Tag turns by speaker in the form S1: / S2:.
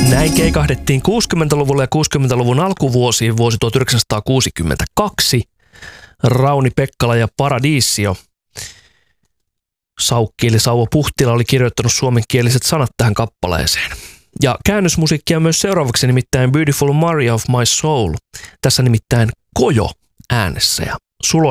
S1: Näin keikahdettiin 60-luvulla ja 60-luvun alkuvuosiin vuosi 1962. Rauni Pekkala ja Paradiisio. Saukki eli Sauvo Puhtila oli kirjoittanut suomenkieliset sanat tähän kappaleeseen. Ja käännösmusiikkia myös seuraavaksi, nimittäin Beautiful Maria of My Soul. Tässä nimittäin Kojo äänessä ja Sulo